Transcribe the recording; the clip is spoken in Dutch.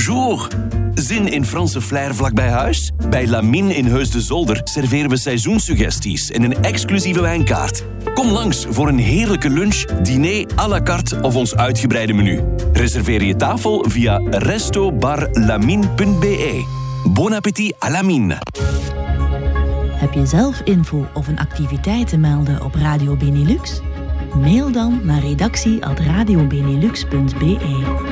bonjour. Zin in Franse flair vlak bij huis? Bij Lamine in Heus de Zolder serveren we seizoenssuggesties en een exclusieve wijnkaart. Kom langs voor een heerlijke lunch, diner à la carte of ons uitgebreide menu. Reserveer je tafel via restobarlamine.be. Bon appétit à Lamine. Heb je zelf info of een activiteit te melden op Radio Benelux? Mail dan naar redactie@radiobenelux.be.